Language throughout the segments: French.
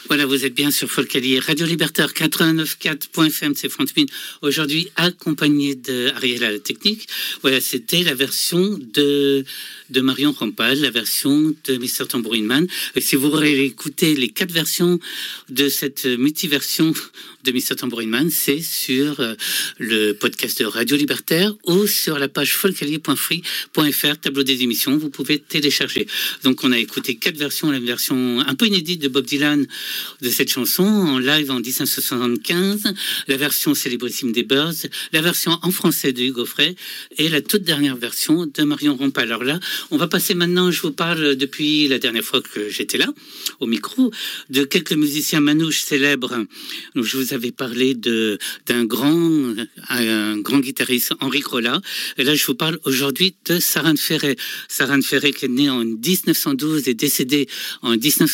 Voilà, vous êtes bien sur Folkalier, Radio Libertaire 89.4.fm, c'est Franck Mine. Aujourd'hui, accompagné d'Ariel à la technique. Voilà, c'était la version de Marion Rampal, la version de Mr. Tambourine Man. Et si vous réécoutez les 4 versions de cette multiversion de Mr. Tambourine Man, c'est sur le podcast de Radio Libertaire ou sur la page folkalier.free.fr, tableau des émissions, vous pouvez télécharger. Donc on a écouté 4 versions, la version un peu inédite de Bob Dylan de cette chanson en live en 1975, la version célébrissime des Birds, la version en français de Hugo Frey et la toute dernière version de Marion Rampal. Alors là, on va passer maintenant, je vous parle depuis la dernière fois que j'étais là, au micro, de quelques musiciens manouches célèbres. Donc, je vous avais parlé d'un grand guitariste, Henri Crolla. Et là, je vous parle aujourd'hui de Saran Ferré. Saran Ferré qui est né en 1912 et décédé en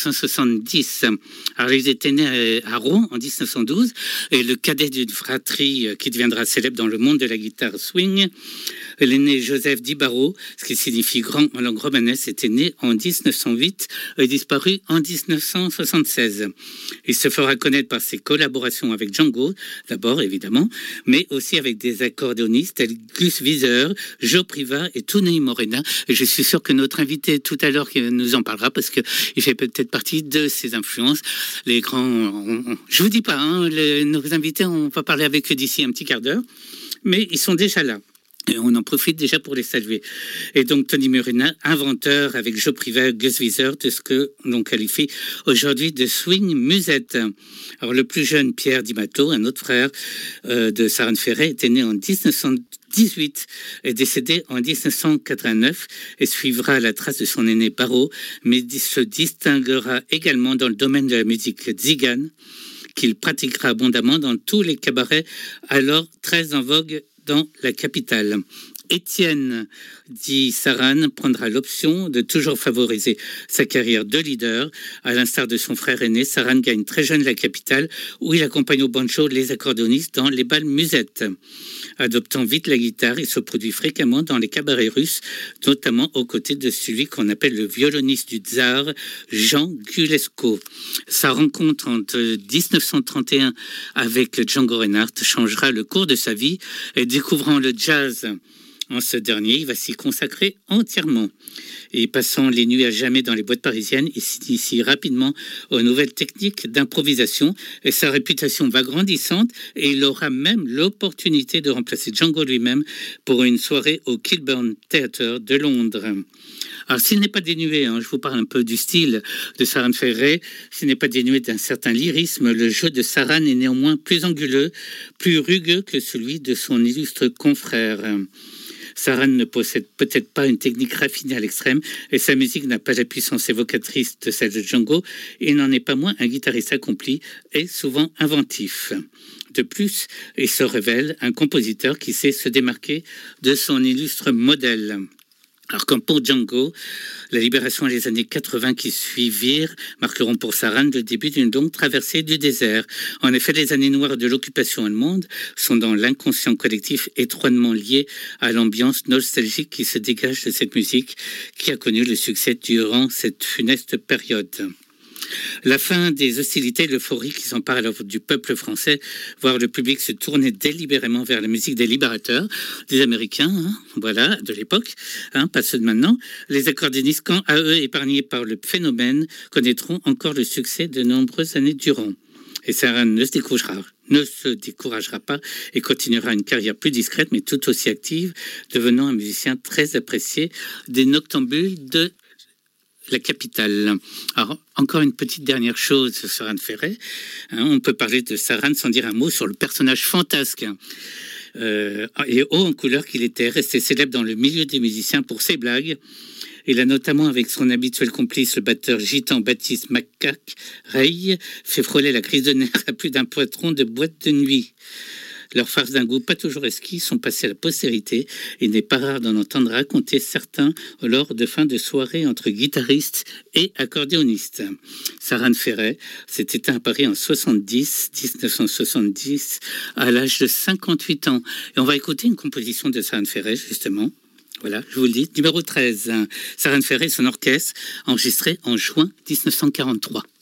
1970. Alors, il était né à Rouen en 1912 et le cadet d'une fratrie qui deviendra célèbre dans le monde de la guitare swing. L'aîné Joseph Di Barro, ce qui signifie grand en langue romanesque, était né en 1908 et disparu en 1976. Il se fera connaître par ses collaborations avec Django, d'abord évidemment, mais aussi avec des accordéonistes tels Gus Viseur, Joe Priva et Tunei Morena. Et je suis sûr que notre invité tout à l'heure nous en parlera parce qu'il fait peut-être partie de ses influences. Les grands, je vous dis pas, nos invités, on va parler avec eux d'ici un petit quart d'heure, mais ils sont déjà là. Et on en profite déjà pour les saluer. Et donc, Tony Morena, inventeur avec Joe Priva, Gus Viseur, de ce que l'on qualifie aujourd'hui de swing musette. Alors, le plus jeune, Pierre Di Matto, un autre frère de Saran Ferré, était né en 1918 et décédé en 1989 et suivra la trace de son aîné Barro, mais se distinguera également dans le domaine de la musique tzigane, qu'il pratiquera abondamment dans tous les cabarets alors très en vogue dans la capitale. Étienne Di Saran prendra l'option de toujours favoriser sa carrière de leader. À l'instar de son frère aîné, Saran gagne très jeune la capitale où il accompagne au banjo les accordéonistes dans les bals musettes. Adoptant vite la guitare, il se produit fréquemment dans les cabarets russes, notamment aux côtés de celui qu'on appelle le violoniste du tsar, Jean Gulesco. Sa rencontre entre 1931 avec Django Reinhardt changera le cours de sa vie et découvrant le jazz en ce dernier, il va s'y consacrer entièrement. Et passant les nuits à jamais dans les boîtes parisiennes, il s'initie rapidement aux nouvelles techniques d'improvisation et sa réputation va grandissante et il aura même l'opportunité de remplacer Django lui-même pour une soirée au Kilburn Theatre de Londres. Alors, s'il n'est pas dénué, je vous parle un peu du style de Saran Ferré, s'il n'est pas dénué d'un certain lyrisme, le jeu de Saran est néanmoins plus anguleux, plus rugueux que celui de son illustre confrère. Saran ne possède peut-être pas une technique raffinée à l'extrême et sa musique n'a pas la puissance évocatrice de celle de Django. Il n'en est pas moins un guitariste accompli et souvent inventif. De plus, il se révèle un compositeur qui sait se démarquer de son illustre modèle. Alors comme pour Django, la libération et les années 80 qui suivirent marqueront pour Saran le début d'une longue traversée du désert. En effet, les années noires de l'occupation allemande sont dans l'inconscient collectif étroitement liées à l'ambiance nostalgique qui se dégage de cette musique qui a connu le succès durant cette funeste période. La fin des hostilités, l'euphorie qui s'empare alors du peuple français, voir le public se tourner délibérément vers la musique des libérateurs, des Américains, voilà, de l'époque, pas ceux de maintenant. Les accordéonistes, quand à eux épargnés par le phénomène, connaîtront encore le succès de nombreuses années durant. Et Saran ne se découragera pas et continuera une carrière plus discrète, mais tout aussi active, devenant un musicien très apprécié des noctambules de la capitale. Alors, encore une petite dernière chose sur Saran Ferré. On peut parler de Saran sans dire un mot sur le personnage fantasque et haut en couleur qu'il était, resté célèbre dans le milieu des musiciens pour ses blagues. Il a notamment, avec son habituel complice, le batteur gitan Baptiste Macaque Rey, fait frôler la crise de nerfs à plus d'un patron de boîte de nuit. Leurs farces d'un goût pas toujours esquis sont passées à la postérité. Il n'est pas rare d'en entendre raconter certains lors de fins de soirée entre guitaristes et accordéonistes. Saran Ferré s'est éteint à Paris en 1970, à l'âge de 58 ans. Et on va écouter une composition de Saran Ferré, justement. Voilà, je vous le dis, numéro 13. Saran Ferré et son orchestre, enregistré en juin 1943.